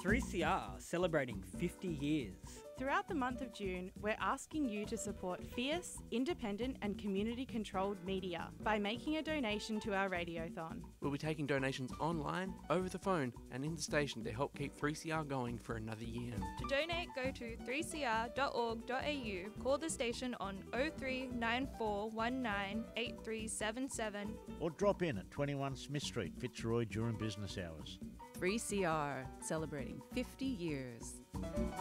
3CR celebrating 50 years. Throughout the month of June, we're asking you to support fierce, independent and community-controlled media by making a donation to our radiothon. We'll be taking donations online, over the phone and in the station to help keep 3CR going for another year. To donate, go to 3cr.org.au, call the station on 0394198377 or drop in at 21 Smith Street, Fitzroy during business hours. 3CR, celebrating 50 years.